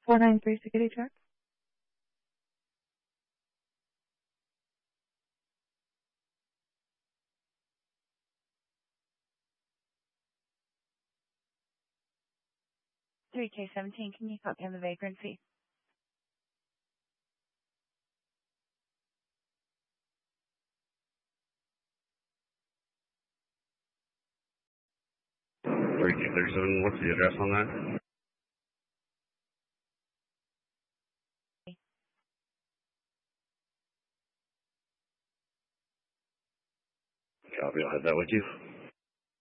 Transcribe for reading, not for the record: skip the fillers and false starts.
493 Security Track. K17, can you copy on the vagrancy? K37, what's the address on that? Copy, I'll have that with you.